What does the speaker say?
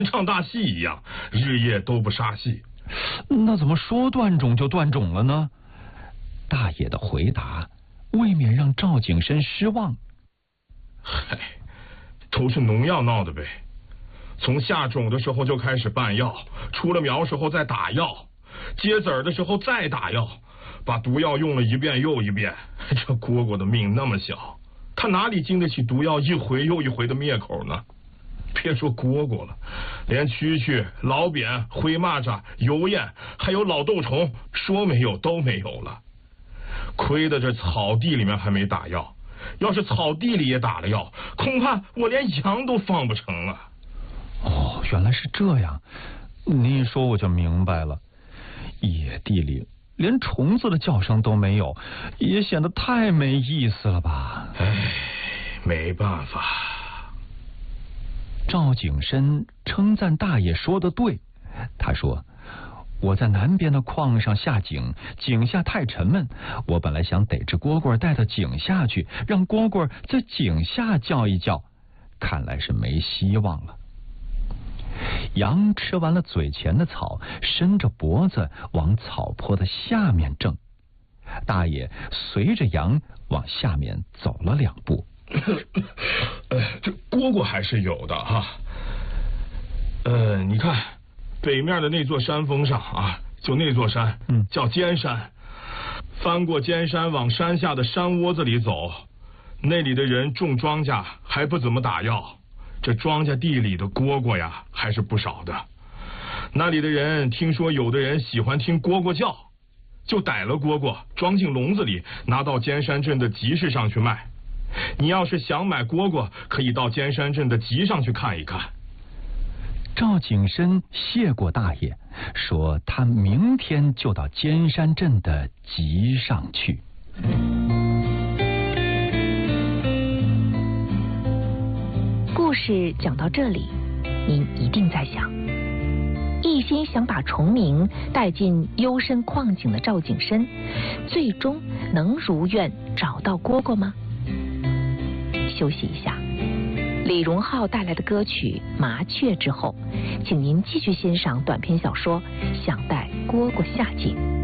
唱大戏一样，日夜都不撒戏。 那怎么说断种就断种了呢？大爷的回答未免让赵景深失望。 嗨，都是农药闹的呗。从下种的时候就开始拌药，出了苗时候再打药，结籽儿的时候再打药，把毒药用了一遍又一遍。这蝈蝈的命那么小，他哪里经得起毒药一回又一回的灭口呢？别说蝈蝈了，连蛐蛐、老扁、灰蚂蚱、油燕还有老豆虫，说没有都没有了。亏得这草地里面还没打药，要是草地里也打了药，恐怕我连羊都放不成了。 哦，原来是这样，你一说我就明白了。野地里连虫子的叫声都没有，也显得太没意思了吧？ 唉，没办法。 赵景深称赞大爷说的对，他说：“我在南边的矿上下井，井下太沉闷，我本来想逮只蝈蝈带到井下去，让蝈蝈在井下叫一叫，看来是没希望了。”羊吃完了嘴前的草，伸着脖子往草坡的下面挣。大爷随着羊往下面走了2步。 这蝈蝈还是有的哈。你看北面的那座山峰上啊，就那座山，叫尖山。翻过尖山往山下的山窝子里走，那里的人种庄稼还不怎么打药，这庄稼地里的蝈蝈呀还是不少的。那里的人听说有的人喜欢听蝈蝈叫，就逮了蝈蝈装进笼子里，拿到尖山镇的集市上去卖。你要是想买蝈蝈，可以到尖山镇的集上去看一看。 赵景深谢过大爷，说他明天就到尖山镇的集上去。 故事讲到这里，您一定在想，一心想把崇明带进幽深矿井的赵景深，最终能如愿找到蝈蝈吗？休息一下，李荣浩带来的歌曲《麻雀》之后，请您继续欣赏短篇小说《想带蝈蝈下井》。